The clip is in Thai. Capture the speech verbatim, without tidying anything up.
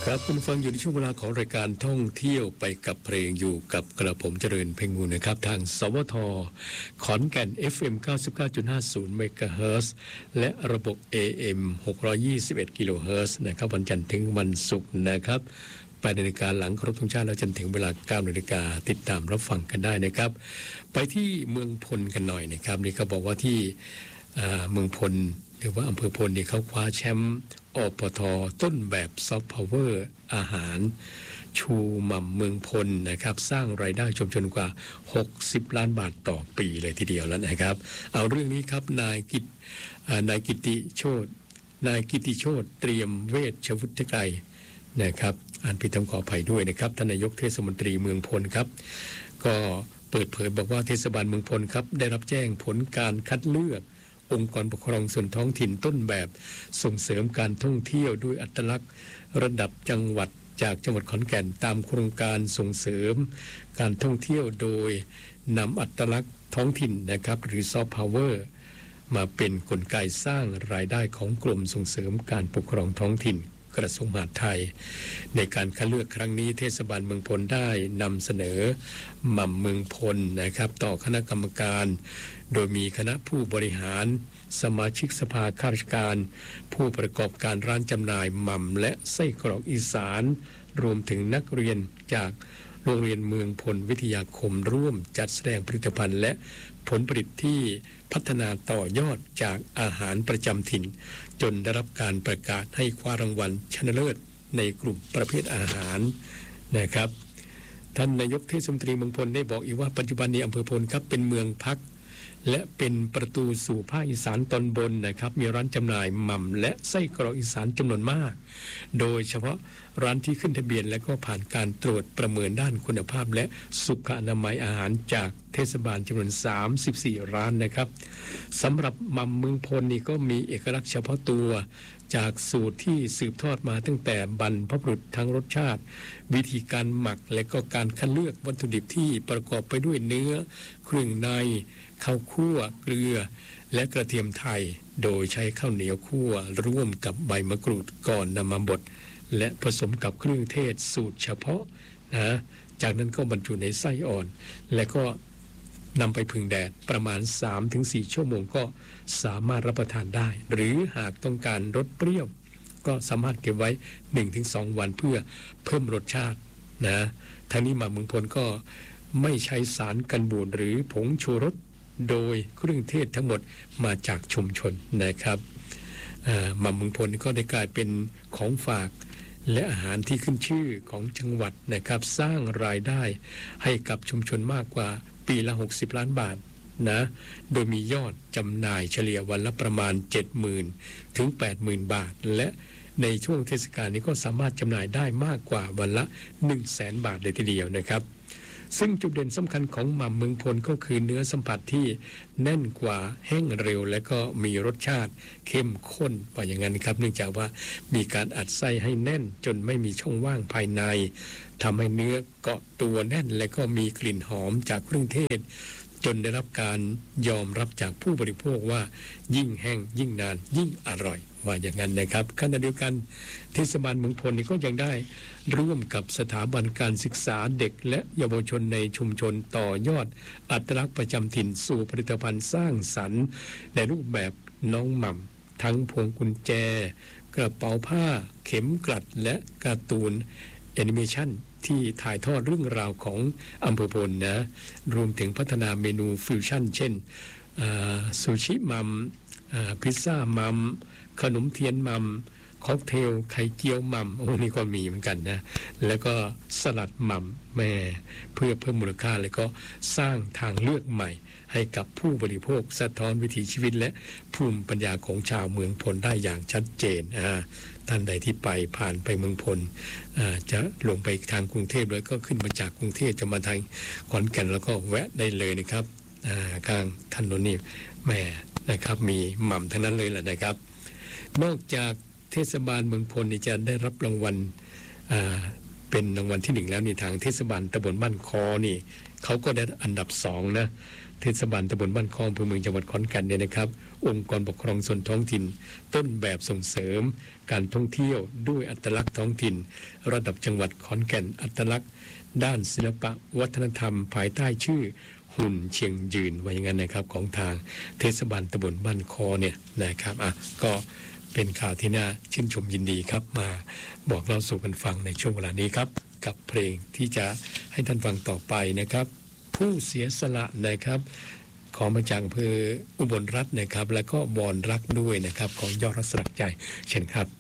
ครับคุณฟังอยู่ในช่วงเวลาของรายการท่องเที่ยวไปกับเพลงอยู่กับกระผมเจริญเพ็งมูลนะครับทางสวทขอนแก่น เอฟ เอ็ม เก้าสิบเก้าจุดห้าศูนย์ เมกะเฮิรตซ์และระบบ เอ เอ็ม หกร้อยยี่สิบเอ็ด กิโลเฮิรตซ์นะครับวันจันทร์ถึงวันศุกร์นะครับแปดนาฬิกาหลังครบธงชาติแล้วจนถึงเวลาเก้านาฬิกาติดตามรับฟังกันได้นะครับไปที่เมืองพลกันหน่อยนะครับนี่เขาบอกว่าที่เมืองพลหรือว่าอำเภอพลเนี่ยเขาคว้าแชมป์อปท.ต้นแบบซอฟต์พาวเวอร์อาหารชูหม่ำเมืองพลนะครับสร้างรายได้ชุมชนกว่าหกสิบล้านบาทต่อปีเลยทีเดียวแล้วนะครับเอาเรื่องนี้ครับนายกิตนายกิติโชตนายกิติโชตเตรียมเวชวุฒิไกรนะครับอ่านผิดต้องขออภัยด้วยนะครับท่านนายกเทศมนตรีเมืองพลครับก็เปิดเผยบอกว่าเทศบาลเมืองพลครับได้รับแจ้งผลการคัดเลือกองค์กรปกครองส่วนท้องถิ่นต้นแบบส่งเสริมการท่องเที่ยวด้วยอัตลักษณ์ระดับจังหวัดจากจังหวัดขอนแก่นตามโครงการส่งเสริมการท่องเที่ยวโดยนำอัตลักษณ์ท้องถิ่นนะครับหรือซอฟต์พาวเวอร์มาเป็นกลไกสร้างรายได้ของกรมส่งเสริมการปกครองท้องถิ่นกระทรวงมหาดไทยในการคัดเลือกครั้งนี้เทศบาลเมืองพลได้นำเสนอหม่ำเมืองพลนะครับต่อคณะกรรมการโดยมีคณะผู้บริหารสมาชิกสภาข้าราชการผู้ประกอบการร้านจำหน่ายหม่ำและไส้กรอกอีสานรวมถึงนักเรียนจากโรงเรียนเมืองพลวิทยาคมร่วมจัดแสดงผลิตภัณฑ์และผลผลิตที่พัฒนาต่อยอดจากอาหารประจำถิ่นจนได้รับการประกาศให้คว้ารางวัลชนะเลิศในกลุ่มประเภทอาหารนะครับท่านนายกเทศมนตรีเมืองพลได้บอกอีกว่าปัจจุบันนี้อำเภอพลครับเป็นเมืองพักและเป็นประตูสู่ภาคอีสานตอนบนนะครับมีร้านจำหน่ายหม่ำและไส้กรอกอีสานจำนวนมากโดยเฉพาะร้านที่ขึ้นทะเบียนและก็ผ่านการตรวจประเมินด้านคุณภาพและสุขอนามัยอาหารจากเทศบาลจำนวนสามสิบสี่ร้านนะครับสำหรับหม่ำเมืองพลนี่ก็มีเอกลักษณ์เฉพาะตัวจากสูตรที่สืบทอดมาตั้งแต่บรรพบุรุษทั้งรสชาติวิธีการหมักและก็การคัดเลือกวัตถุดิบที่ประกอบไปด้วยเนื้อเครื่องในข้าวคั่วเกลือและกระเทียมไทยโดยใช้ข้าวเหนียวคั่วร่วมกับใบมะกรูดก่อนนำมาบดและผสมกับเครื่องเทศสูตรเฉพาะนะจากนั้นก็บรรจุในไส้อ่อนและก็นำไปผึ่งแดดประมาณ สามถึงสี่ ชั่วโมงก็สามารถรับประทานได้หรือหากต้องการรสเปรี้ยวก็สามารถเก็บไว้ หนึ่งถึงสอง วันเพื่อเพิ่มรสชาตินะทั้งนี้หม่ำเมืองพลก็ไม่ใช้สารกันบูดหรือผงชูรสโดยเครื่องเทศทั้งหมดมาจากชุมชนนะครับหม่ำเมืองพลก็ได้กลายเป็นของฝากและอาหารที่ขึ้นชื่อของจังหวัดนะครับสร้างรายได้ให้กับชุมชนมากกว่าปีละหกสิบล้านบาทนะโดยมียอดจำหน่ายเฉลี่ยวันละประมาณ เจ็ดหมื่น ถึง แปดหมื่น บาทและในช่วงเทศกาลนี้ก็สามารถจำหน่ายได้มากกว่าวันละ หนึ่งแสน บาทเลยทีเดียวนะครับซึ่งจุดเด่นสำคัญของหม่ำเมืองพลก็คือเนื้อสัมผัสที่แน่นกว่าแห้งเร็วและก็มีรสชาติเข้มข้นว่าอย่างนั้นครับเนื่องจากว่ามีการอัดไส้ให้แน่นจนไม่มีช่องว่างภายในทำให้เนื้อเกาะตัวแน่นและก็มีกลิ่นหอมจากเครื่องเทศจนได้รับการยอมรับจากผู้บริโภคว่ายิ่งแห้งยิ่งนานยิ่งอร่อยว่าอย่างนั้นนะครับขณะเดียวกันเทศบาลเมืองพลนี่ก็ยังได้ร่วมกับสถาบันการศึกษาเด็กและเยาวชนในชุมชนต่อยอดอัตลักษณ์ประจำถิ่นสู่ผลิตภัณฑ์สร้างสรรค์ในรูปแบบน้องหม่ำทั้งพวงกุญแจกระเป๋าผ้าเข็มกลัดและการ์ตูนแอนิเมชันที่ถ่ายทอดเรื่องราวของอำเภอพลนะรวมถึงพัฒนาเมนูฟิวชั่นเช่นซูชิมัมพิซซ่ามัมขนมเทียนมัมค็อกเทลไข่เจียวมัมโอ้นี่ก็มีเหมือนกันนะแล้วก็สลัดมัมแม่เพื่อเพิ่มมูลค่าแล้วก็สร้างทางเลือกใหม่ให้กับผู้บริโภคสะท้อนวิถีชีวิตและภูมิปัญญาของชาวเมืองพลได้อย่างชัดเจนอ่าท่านใดที่ไปผ่านไปเมืองพลจะลงไปทางกรุงเทพแล้วก็ขึ้นมาจากกรุงเทพจะมาทางขอนแก่นแล้วก็แวะได้เลยนะครับข้างถนนนี่แม่นะครับมีหม่ำทั้งนั้นเลยแหละนะครับนอกจากเทศบาลเมืองพลนี่จะได้รับรางวัลเป็นรางวัลที่หนึ่งแล้วนี่ทางเทศบาลตำบลบ้านคอนี่เขาก็ได้อันดับสองนะเทศบาลตำบลบ้านคลองอำเภอเมืองจังหวัดขอนแก่นเนี่ยนะครับองค์กรปกครองส่วนท้องถิ่นต้นแบบส่งเสริมการท่องเที่ยวด้วยอัตลักษณ์ท้องถิ่นระดับจังหวัดขอนแก่นอัตลักษณ์ด้านศิลปะวัฒนธรรมภายใต้ชื่อหุ่นเชียงยืนว่าอย่างนั้นนะครับของทางเทศบาลตำบลบ้านคอเนี่ยนะครับอ่ะก็เป็นข่าวที่น่าชื่นชมยินดีครับมาบอกเล่าสู่กันฟังในช่วงเวลานี้ครับกับเพลงที่จะให้ท่านฟังต่อไปนะครับผู้เสียสละนะครับของมาจากอำเภออุบลรัตน์นะครับแล้วก็บอนรักด้วยนะครับของยอดรักสลักใจเช่นครับ